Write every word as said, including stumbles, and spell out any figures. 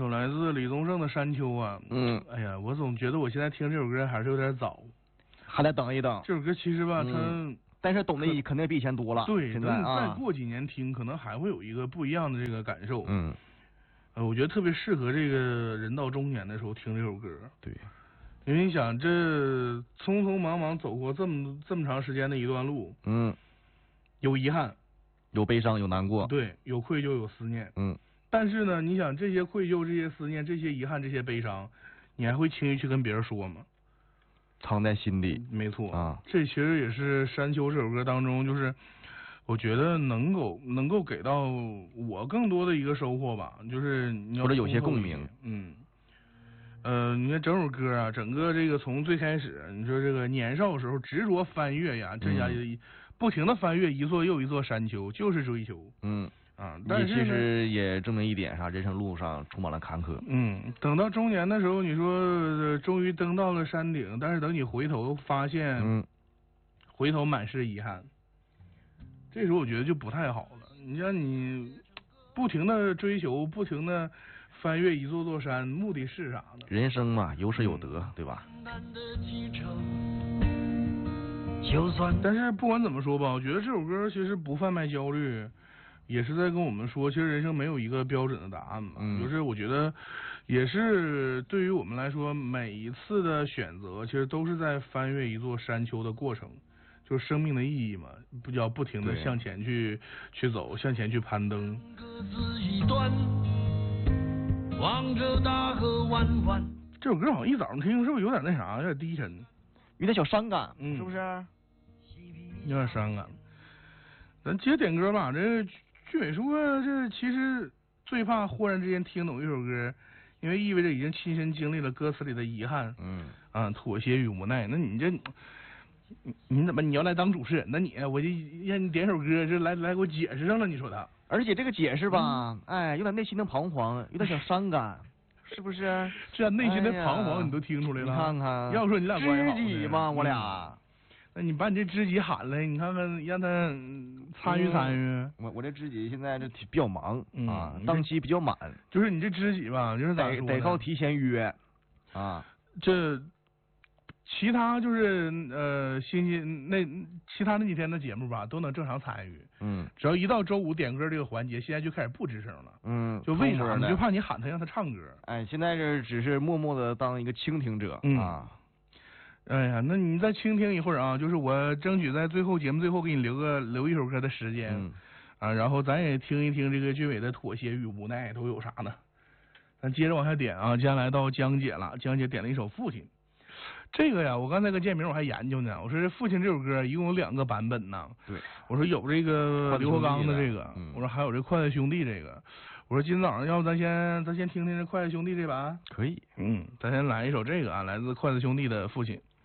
首来自李宗盛的《山丘》啊。 嗯， 哎呀，我总觉得我现在听这首歌还是有点早， 还得等一等。 这首歌其实吧， 嗯、 它但是懂得肯定比以前多了。 对， 现在等你再啊， 过几年听，可能还会有一个不一样的这个感受。 嗯， 呃，我觉得特别适合这个人到中年的时候听这首歌。 对， 因为你想，这匆匆忙忙走过这么这么长时间的一段路， 嗯， 有遗憾， 有悲伤，有难过， 对，有愧疚，有思念， 嗯。 但是呢，你想这些愧疚、这些思念、这些遗憾、这些悲伤，你还会轻易去跟别人说吗？ 藏在心里。 没错啊， 这其实也是《山丘》这首歌当中，就是我觉得能够能够给到我更多的一个收获吧，就是你要或者有些共通透一鸣。 嗯。呃，你看整首歌啊，整个这个从最开始，你说这个年少的时候执着翻越呀，这家嗯、 不停的翻越一座又一座山丘，就是追求。 嗯啊，但是其实也证明一点啥，人生路上充满了坎坷。 嗯，等到中年的时候，你说、呃、终于登到了山顶，但是等你回头发现， 嗯， 回头满是遗憾，这时候我觉得就不太好了。你像你不停的追求，不停的翻越一座座山，目的是啥呢？ 人生嘛，有舍有得，嗯、对吧？ 就算， 但是不管怎么说吧，我觉得这首歌其实不贩卖焦虑，也是在跟我们说，其实人生没有一个标准的答案嘛。 嗯、 就是我觉得，也是对于我们来说，每一次的选择，其实都是在翻越一座山丘的过程。就是生命的意义嘛，不要不停的向前去去走，向前去攀登。 各自一端，望着大河弯弯。 这首歌好像一早上听是不是有点那啥，有点低沉， 有点小伤感， 嗯， 是不是？ 有点伤感。咱接着点歌吧。这剧委说，这其实最怕忽然之间听懂一首歌，因为意味着已经亲身经历了歌词里的遗憾， 嗯啊，妥协与无奈。那你这。你你怎么你要来当主持人？那你我就让你点首歌，这来来给我解释上了。你说他， 而且这个解释吧， 嗯、 哎，有点内心的彷徨，有点小伤感，是不是？ 这内心的彷徨你都听出来了。 哎、你看看， 要说你俩关系好， 知己嘛，我俩、 嗯。那你把你这知己喊来，你看看让他参与参与。 嗯、我我这知己现在这比较忙、 嗯、 啊，档期比较满。 就是你这知己吧，就是咋说呢？ 得得靠提前约啊， 这。其他就是呃星期那其他那几天的节目吧，都能正常参与。 嗯， 只要一到周五点歌这个环节，现在就开始不吱声了。 嗯， 就为啥呢？就怕你喊他让他唱歌。 哎，现在这只是默默的当一个倾听者、 嗯、 啊。 哎呀，那你再倾听一会儿啊，就是我争取在最后节目最后给你留个留一首歌的时间、 嗯、 啊，然后咱也听一听这个剧委的妥协与无奈都有啥呢？咱接着往下点啊，接下来到江姐了，江姐点了一首《父亲》。这个呀，我刚才跟建明我还研究呢。我说这《父亲》这首歌一共有两个版本呢。 对， 我说有这个刘国刚的这个， 嗯、 我说还有这快乐兄弟这个。我说今天早上要不咱先咱先听听这快乐兄弟这版？ 可以， 嗯，咱先来一首这个啊，来自快乐兄弟的《父亲》。